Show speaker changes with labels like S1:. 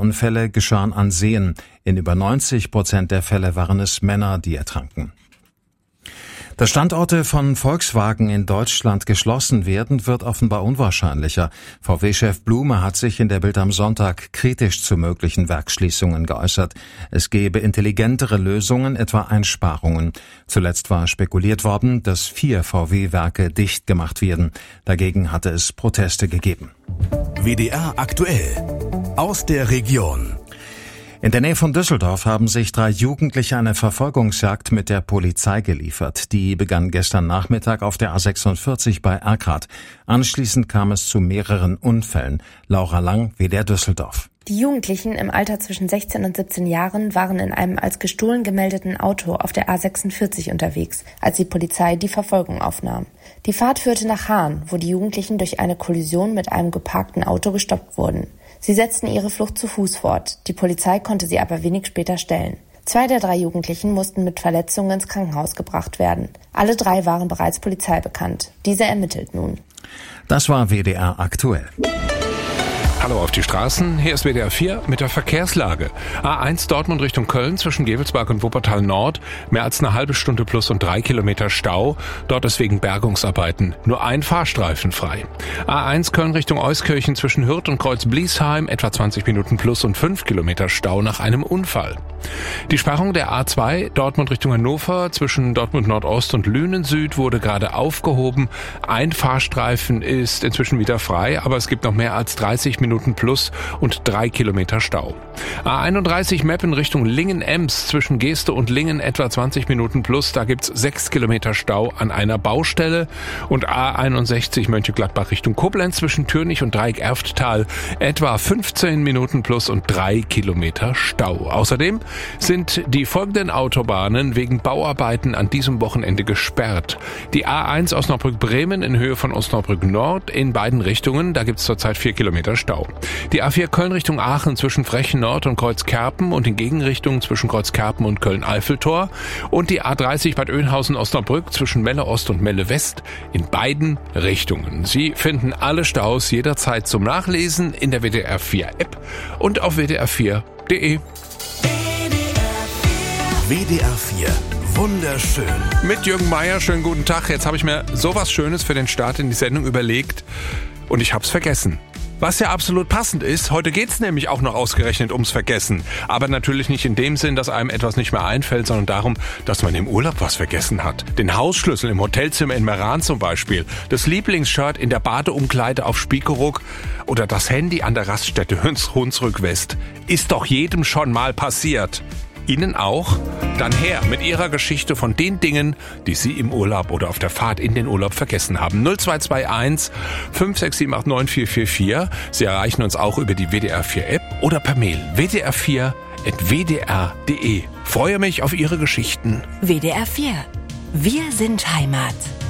S1: Unfälle geschahen an Seen. In über 90% der Fälle waren es Männer, die ertranken. Dass Standorte von Volkswagen in Deutschland geschlossen werden, wird offenbar unwahrscheinlicher. VW-Chef Blume hat sich in der Bild am Sonntag kritisch zu möglichen Werksschließungen geäußert. Es gebe intelligentere Lösungen, etwa Einsparungen. Zuletzt war spekuliert worden, dass 4 VW-Werke dicht gemacht werden. Dagegen hatte es Proteste gegeben.
S2: WDR aktuell aus der Region.
S1: In der Nähe von Düsseldorf haben sich 3 Jugendliche eine Verfolgungsjagd mit der Polizei geliefert. Die begann gestern Nachmittag auf der A46 bei Erkrath. Anschließend kam es zu mehreren Unfällen. Laura Lang, WDR Düsseldorf.
S3: Die Jugendlichen im Alter zwischen 16 und 17 Jahren waren in einem als gestohlen gemeldeten Auto auf der A46 unterwegs, als die Polizei die Verfolgung aufnahm. Die Fahrt führte nach Hahn, wo die Jugendlichen durch eine Kollision mit einem geparkten Auto gestoppt wurden. Sie setzten ihre Flucht zu Fuß fort. Die Polizei konnte sie aber wenig später stellen. 2 der 3 Jugendlichen mussten mit Verletzungen ins Krankenhaus gebracht werden. Alle 3 waren bereits Polizei bekannt. Diese ermittelt nun.
S1: Das war WDR aktuell.
S4: Hallo auf die Straßen, hier ist WDR 4 mit der Verkehrslage. A1 Dortmund Richtung Köln zwischen Gevelsberg und Wuppertal Nord, mehr als eine halbe Stunde plus und 3 Kilometer Stau. Dort ist wegen Bergungsarbeiten nur ein Fahrstreifen frei. A1 Köln Richtung Euskirchen zwischen Hürth und Kreuz-Bliesheim, etwa 20 Minuten plus und 5 Kilometer Stau nach einem Unfall. Die Sperrung der A2 Dortmund Richtung Hannover zwischen Dortmund Nordost und Lünen Süd wurde gerade aufgehoben. Ein Fahrstreifen ist inzwischen wieder frei, aber es gibt noch mehr als 30 Minuten plus und 3 Kilometer Stau. A31 Meppen Richtung Lingen-Ems zwischen Geeste und Lingen etwa 20 Minuten plus. Da gibt's 6 Kilometer Stau an einer Baustelle. Und A61 Mönchengladbach Richtung Koblenz zwischen Türnich und Dreieck-Erfttal etwa 15 Minuten plus und 3 Kilometer Stau. Außerdem sind die folgenden Autobahnen wegen Bauarbeiten an diesem Wochenende gesperrt. Die A1 Osnabrück-Bremen in Höhe von Osnabrück Nord in beiden Richtungen. Da gibt's zurzeit 4 Kilometer Stau. Die A4 Köln Richtung Aachen zwischen Frechen Nord und Kreuzkerpen und in Gegenrichtung zwischen Kreuzkerpen und Köln-Eiffeltor. Und die A30 Bad Oeynhausen-Osnabrück zwischen Melle Ost und Melle West in beiden Richtungen. Sie finden alle Staus jederzeit zum Nachlesen in der WDR 4 App und auf wdr4.de.
S2: WDR 4. Wunderschön.
S4: Mit Jürgen Meier, schönen guten Tag. Jetzt habe ich mir sowas Schönes für den Start in die Sendung überlegt und ich habe es vergessen. Was ja absolut passend ist, heute geht's nämlich auch noch ausgerechnet ums Vergessen. Aber natürlich nicht in dem Sinn, dass einem etwas nicht mehr einfällt, sondern darum, dass man im Urlaub was vergessen hat. Den Hausschlüssel im Hotelzimmer in Meran zum Beispiel, das Lieblingsshirt in der Badeumkleide auf Spiekeroog oder das Handy an der Raststätte Hunsrück West. Ist doch jedem schon mal passiert. Ihnen auch? Dann her mit Ihrer Geschichte von den Dingen, die Sie im Urlaub oder auf der Fahrt in den Urlaub vergessen haben. 0221 56789 444. Sie erreichen uns auch über die WDR 4 App oder per Mail wdr4@wdr.de. Freue mich auf Ihre Geschichten.
S5: WDR 4. Wir sind Heimat.